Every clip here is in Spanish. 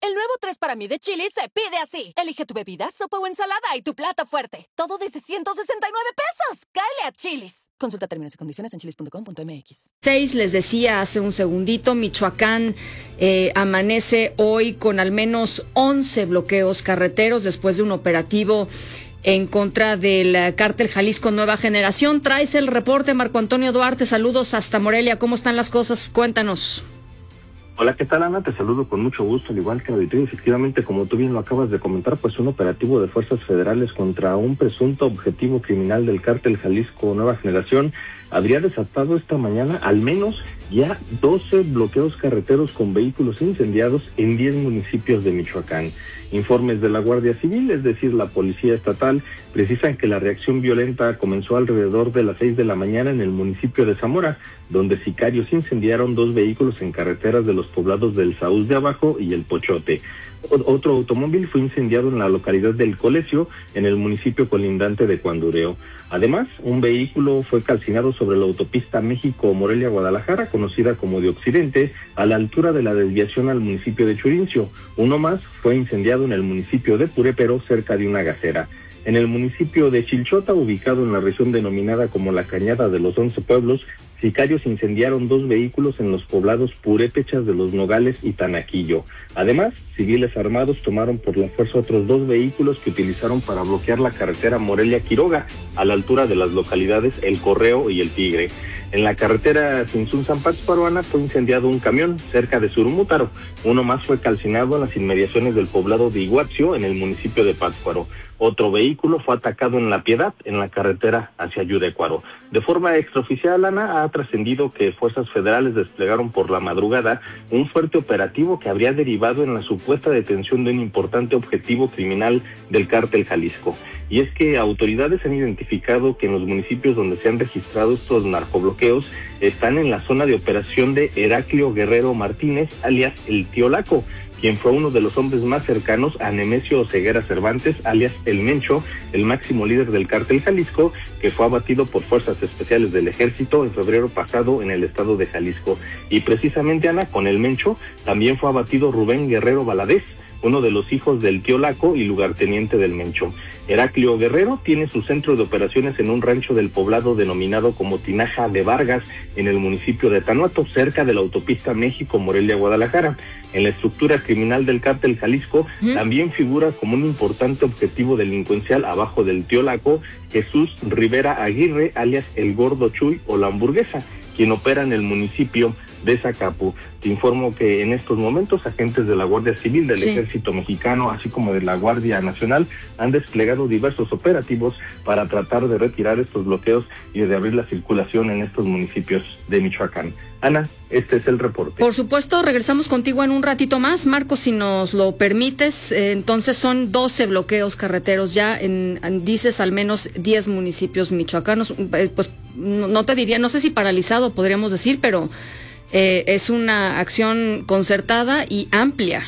El nuevo 3 para mí de Chili's se pide así. Elige tu bebida, sopa o ensalada y tu plato fuerte. Todo desde 169 pesos. ¡Cáele a Chili's! Consulta términos y condiciones en chilis.com.mx. 6, les decía hace un segundito, Michoacán amanece hoy con al menos 11 bloqueos carreteros después de un operativo en contra del cártel Jalisco Nueva Generación. Traes el reporte, Marco Antonio Duarte. Saludos hasta Morelia. ¿Cómo están las cosas? Cuéntanos. Hola, ¿qué tal, Ana? Te saludo con mucho gusto, al igual que el auditorio. Efectivamente, como tú bien lo acabas de comentar, pues un operativo de fuerzas federales contra un presunto objetivo criminal del cártel Jalisco Nueva Generación habría desatado esta mañana al menos ya 12 bloqueos carreteros con vehículos incendiados en 10 municipios de Michoacán. Informes de la Guardia Civil, es decir, la Policía Estatal, precisan que la reacción violenta comenzó alrededor de las 6 de la mañana en el municipio de Zamora, donde sicarios incendiaron 2 vehículos en carreteras de los poblados del Saúz de Abajo y el Pochote. Otro automóvil fue incendiado en la localidad del Colesio, en el municipio colindante de Cuandureo. Además, un vehículo fue calcinado sobre la autopista México-Morelia-Guadalajara, conocida como de Occidente, a la altura de la desviación al municipio de Churincio. Uno más fue incendiado en el municipio de Purépero, cerca de una gasera. En el municipio de Chilchota, ubicado en la región denominada como la Cañada de los 11 Pueblos, sicarios incendiaron 2 vehículos en los poblados Purépechas de los Nogales y Tanaquillo. Además, civiles armados tomaron por la fuerza otros 2 vehículos que utilizaron para bloquear la carretera Morelia-Quiroga, a la altura de las localidades El Correo y El Tigre. En la carretera Sinzún-San Pátzcuaro, Ana, fue incendiado un camión cerca de Surumútaro. Uno más fue calcinado en las inmediaciones del poblado de Iguatzio, en el municipio de Pátzcuaro. Otro vehículo fue atacado en La Piedad, en la carretera hacia Yudecuaro. De forma extraoficial, Ana, ha trascendido que fuerzas federales desplegaron por la madrugada un fuerte operativo que habría derivado en la supuesta detención de un importante objetivo criminal del cártel Jalisco. Y es que autoridades han identificado que en los municipios donde se han registrado estos narcobloqueos están en la zona de operación de Heraclio Guerrero Martínez, alias el Tío Laco, quien fue uno de los hombres más cercanos a Nemesio Oseguera Cervantes, alias el Mencho, el máximo líder del cártel Jalisco, que fue abatido por fuerzas especiales del ejército en febrero pasado en el estado de Jalisco. Y precisamente, Ana, con el Mencho también fue abatido Rubén Guerrero Valadez, uno de los hijos del Tío Laco y lugarteniente del Mencho. Heraclio Guerrero tiene su centro de operaciones en un rancho del poblado denominado como Tinaja de Vargas, en el municipio de Tanuato, cerca de la autopista México-Morelia-Guadalajara. En la estructura criminal del cártel Jalisco también figura como un importante objetivo delincuencial abajo del Tío Laco Jesús Rivera Aguirre, alias el Gordo Chuy o la Hamburguesa, quien opera en el municipio de Zacapu. Te informo que en estos momentos agentes de la Guardia Civil, del Ejército Mexicano, así como de la Guardia Nacional, han desplegado diversos operativos para tratar de retirar estos bloqueos y de abrir la circulación en estos municipios de Michoacán. Ana, este es el reporte. Por supuesto, regresamos contigo en un ratito más, Marco, si nos lo permites. Entonces son 12 bloqueos carreteros ya dices al menos 10 municipios michoacanos. Pues no te diría, no sé si paralizado podríamos decir, pero es una acción concertada y amplia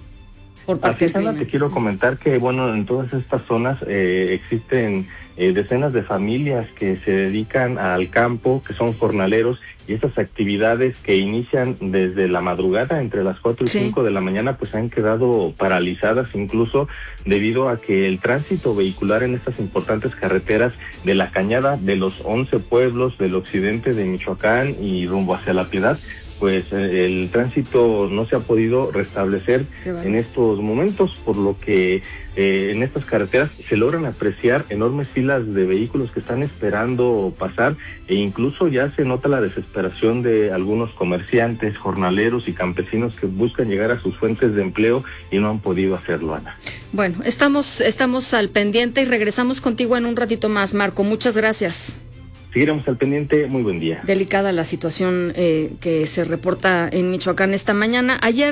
por parte del crimen. Te quiero comentar que, bueno, en todas estas zonas existen decenas de familias que se dedican al campo, que son jornaleros, y estas actividades que inician desde la madrugada, entre las 4 y 5 de la mañana, pues han quedado paralizadas, incluso debido a que el tránsito vehicular en estas importantes carreteras de la Cañada de los 11 pueblos del occidente de Michoacán y rumbo hacia La Piedad, pues el tránsito no se ha podido restablecer en estos momentos, por lo que en estas carreteras se logran apreciar enormes filas de vehículos que están esperando pasar, e incluso ya se nota la desesperación de algunos comerciantes, jornaleros y campesinos que buscan llegar a sus fuentes de empleo y no han podido hacerlo, Ana. Bueno, estamos al pendiente y regresamos contigo en un ratito más, Marco. Muchas gracias. Seguiremos al pendiente. Muy buen día. Delicada la situación que se reporta en Michoacán esta mañana. Ayer,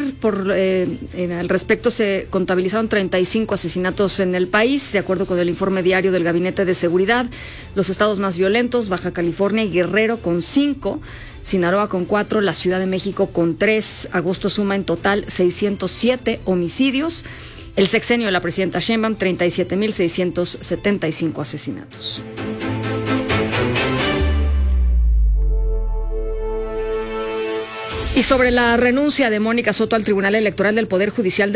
al respecto, se contabilizaron 35 asesinatos en el país, de acuerdo con el informe diario del Gabinete de Seguridad. Los estados más violentos: Baja California y Guerrero con 5, Sinaloa con 4, la Ciudad de México con 3. Agosto suma en total 607 homicidios. El sexenio de la presidenta Sheinbaum, 37,675 asesinatos. Y sobre la renuncia de Mónica Soto al Tribunal Electoral del Poder Judicial